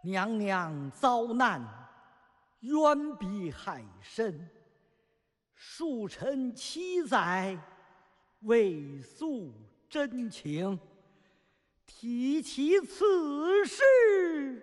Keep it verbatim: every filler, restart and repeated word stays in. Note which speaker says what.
Speaker 1: 娘娘遭难，远避害身，恕臣七载，未诉真情。提起此事，